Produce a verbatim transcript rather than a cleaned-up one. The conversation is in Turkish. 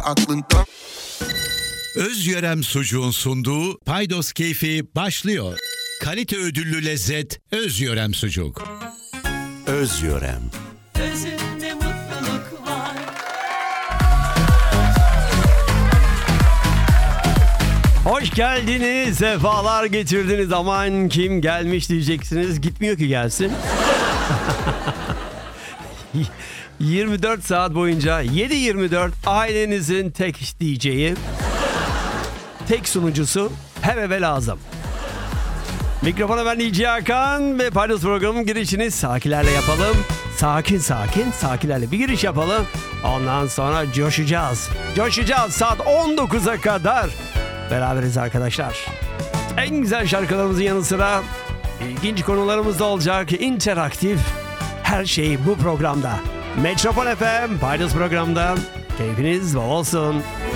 aklında. Özyörem Sucuğun sunduğu Paydos Keyfi başlıyor. Kalite ödüllü lezzet Özyörem Sucuk. Özyörem. Özünde mutluluk var. Hoş geldiniz, sefalar getirdiniz. Aman kim gelmiş diyeceksiniz. Gitmiyor ki gelsin. yirmi dört saat boyunca yedi yirmi dört ailenizin tek D J'yi, tek sunucusu her eve lazım. Mikrofona ben D J Hakan ve Paydos programının girişini sakilerle yapalım. Sakin sakin sakilerle bir giriş yapalım. Ondan sonra coşacağız. Coşacağız saat on dokuza kadar. Beraberiz arkadaşlar. En güzel şarkılarımızın yanı sıra ilginç konularımız da olacak. İnteraktif her şey bu programda. Metropol F M Paydos programda. Keyfiniz bol olsun.